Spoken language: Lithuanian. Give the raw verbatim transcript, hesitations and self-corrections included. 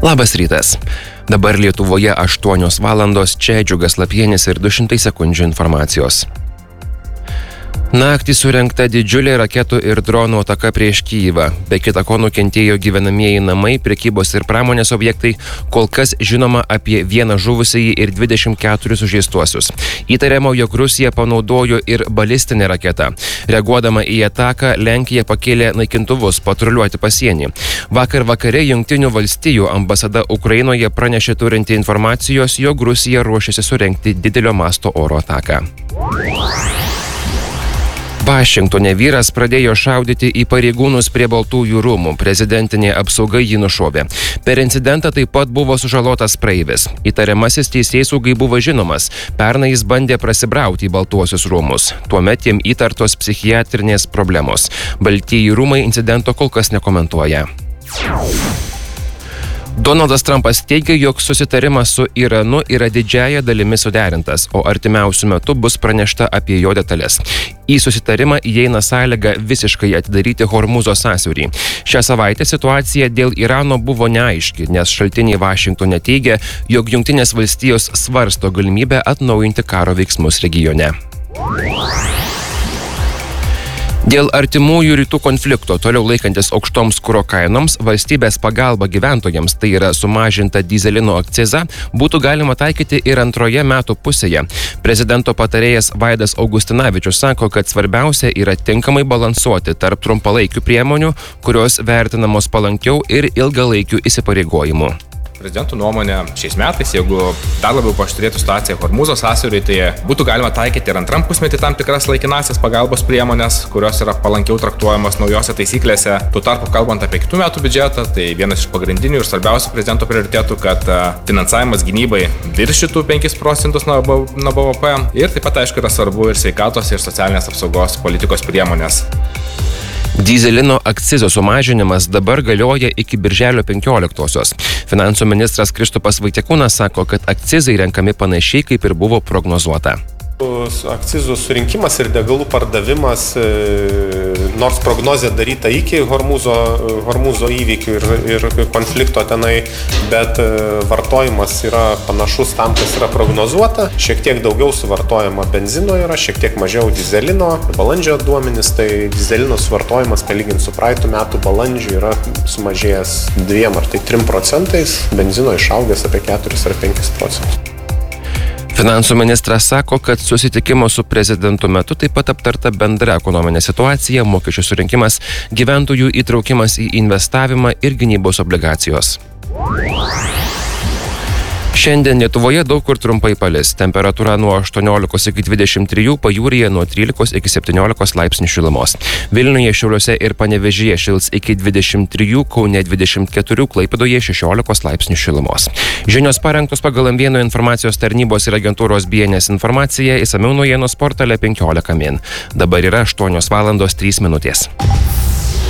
Labas rytas. Dabar Lietuvoje aštuonios valandos, čia Džiugas Lapienis ir du šimtai sekundžių informacijos. Naktį surengta didžiulė raketų ir dronų ataka prieš Kyjivą. Be kita ko nukentėjo gyvenamieji namai, prekybos ir pramonės objektai. Kol kas žinoma apie vieną žuvusįjį ir dvidešimt keturis sužeistuosius. Įtariama, jog Rusija panaudojo ir balistinę raketą. Reaguodama į ataką, Lenkija pakėlė naikintuvus patruliuoti pasienį. Vakar vakare Jungtinių valstijų ambasada Ukrainoje pranešė turinti informacijos, jog Rusija ruošiasi surengti didelio masto oro ataką. Vašingtone vyras pradėjo šaudyti į pareigūnus prie Baltųjų rūmų. Prezidentinė apsauga jį nušovė. Per incidentą taip pat buvo sužalotas praeivis. Įtariamasis teisėsaugai buvo žinomas. Pernai jis bandė prasibrauti į Baltuosius rūmus. Tuomet jam įtartos psichiatrinės problemos. Baltieji rūmai incidento kol kas nekomentuoja. Donaldas Trumpas teigia, jog susitarimas su Iranu yra didžiąja dalimi suderintas, o artimiausiu metu bus pranešta apie jo detalės. Į susitarimą įeina sąlyga visiškai atidaryti Hormūzo sąsiaurį. Šią savaitę situacija dėl Irano buvo neaiški, nes šaltiniai Vašingtone teigia, jog Jungtinės valstijos svarsto galimybę atnaujinti karo veiksmus regione. Dėl artimųjų rytų konflikto toliau laikantis aukštoms kuro kainoms, valstybės pagalba gyventojams, tai yra sumažinta dyzelino akcizą, būtų galima taikyti ir antroje metų pusėje. Prezidento patarėjas Vaidas Augustinavičius sako, kad svarbiausia yra tinkamai balansuoti tarp trumpalaikių priemonių, kurios vertinamos palankiau, ir ilgalaikių įsipareigojimų. Prezidentų nuomonė, šiais metais, jeigu dar labiau paaštrėtų situacija Hormūzo sąsiauriui, tai būtų galima taikyti ir antram pusmetį tam tikras laikinasias pagalbos priemonės, kurios yra palankiau traktuojamos naujose taisyklėse. Tuo tarpu, kalbant apie kitų metų biudžetą, tai vienas iš pagrindinių ir svarbiausių prezidento prioritetų, kad finansavimas gynybai viršytų penkis procentus nuo B V P. Ir taip pat, aišku, yra svarbu ir sveikatos ir socialinės apsaugos politikos priemonės. Dyzelino akcizo sumažinimas dabar galioja iki birželio penkioliktosios. Finansų ministras Kristupas Vaitiekūnas sako, kad akcizai renkami panašiai, kaip ir buvo prognozuota. Akcizų surinkimas ir degalų pardavimas, nors prognozė daryta iki Hormūzo, Hormūzo įvykių ir, ir konflikto tenai, bet vartojimas yra panašus tam, kas yra prognozuota. Šiek tiek daugiau suvartojama benzino yra, šiek tiek mažiau dyzelino. Balandžio duomenys, tai dyzelino suvartojimas, palyginti su praeitų metų balandžiu, yra sumažėjęs dviem ar tai trim procentais, benzino išaugęs apie keturis ar penkis procentus. Finansų ministras sako, kad susitikimo su prezidentu metu taip pat aptarta bendra ekonominė situacija, mokesčių surinkimas, gyventojų įtraukimas į investavimą ir gynybos obligacijos. Šiandien Lietuvoje daug kur trumpai palis. Temperatūra nuo aštuoniolikos iki dvidešimt trijų, pajūryje nuo trylikos iki septyniolikos laipsnių šilumos. Vilniuje, Šiauliuose ir Panevėžyje šils iki dvidešimt trijų, Kaune dvidešimt keturių, Klaipėdoje šešiolikos laipsnių šilumos. Žinios parengtos pagal M vieno informacijos tarnybos ir agentūros B N S informaciją, išsamiau naujienos portale penkiolika min. Dabar yra aštuonios valandos trys minutės.